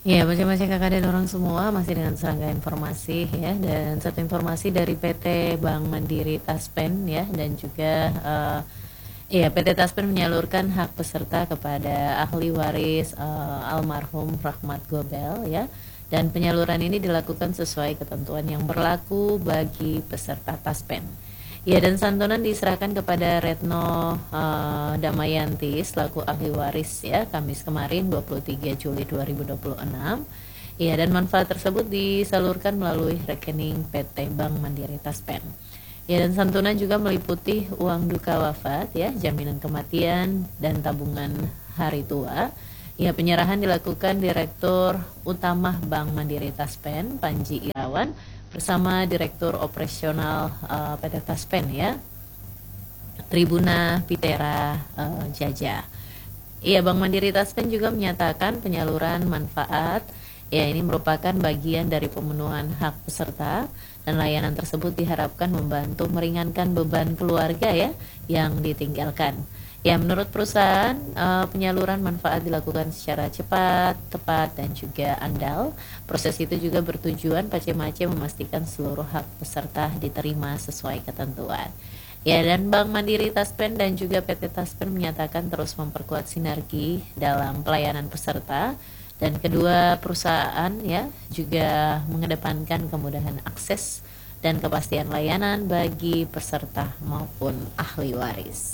Ya, baca-baca kakak dan orang semua masih dengan serangkaian informasi ya, dan satu informasi dari PT Bank Mandiri Taspen ya, dan juga ya PT Taspen menyalurkan hak peserta kepada ahli waris almarhum Rahmat Gobel ya, dan penyaluran ini dilakukan sesuai ketentuan yang berlaku bagi peserta Taspen. Ya, dan santunan diserahkan kepada Retno Damayanti selaku ahli waris ya Kamis kemarin 23 Juli 2026. Ya, dan manfaat tersebut disalurkan melalui rekening PT Bank Mandiri Taspen. Ya, dan santunan juga meliputi uang duka wafat ya, jaminan kematian dan tabungan hari tua. Ya, penyerahan dilakukan Direktur Utama Bank Mandiri Taspen, Panji Irawan, bersama Direktur Operasional PT Taspen ya, Tribuna Pitera Jaja. Iya, Bank Mandiri Taspen juga menyatakan penyaluran manfaat ya ini merupakan bagian dari pemenuhan hak peserta, dan layanan tersebut diharapkan membantu meringankan beban keluarga ya yang ditinggalkan. Ya, menurut perusahaan, penyaluran manfaat dilakukan secara cepat, tepat, dan juga andal. Proses itu juga bertujuan pace-mace memastikan seluruh hak peserta diterima sesuai ketentuan. Ya, dan Bank Mandiri Taspen dan juga PT Taspen menyatakan terus memperkuat sinergi dalam pelayanan peserta, dan kedua perusahaan ya juga mengedepankan kemudahan akses dan kepastian layanan bagi peserta maupun ahli waris.